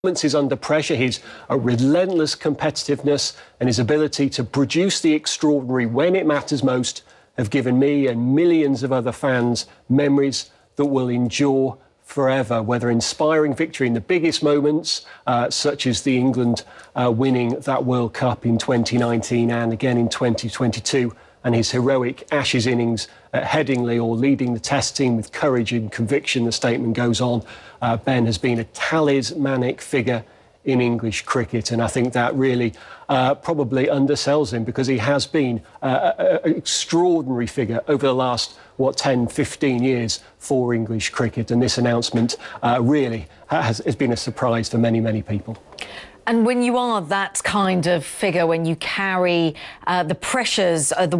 Is under pressure, his relentless competitiveness and his ability to produce the extraordinary when it matters most have given me and millions of other fans memories that will endure forever, whether inspiring victory in the biggest moments, such as the England winning that World Cup in 2019 and again in 2022, and his heroic Ashes innings at Headingley, or leading the Test team with courage and conviction, the statement goes on. Ben has been a talismanic figure in English cricket, and I think that really probably undersells him, because he has been an extraordinary figure over the last, 10, 15 years for English cricket, and this announcement really has been a surprise for many, many people. And when you are that kind of figure, when you carry the pressures, the